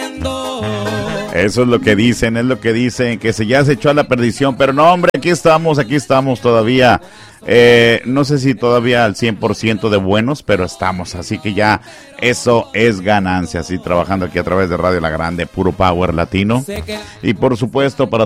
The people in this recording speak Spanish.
Eso es lo que dicen, que ya se echó a la perdición, pero no, hombre, aquí estamos todavía, no sé si todavía al 100% de buenos, pero estamos, así que ya eso es ganancia, así trabajando aquí a través de Radio La Grande, puro power latino, y por supuesto para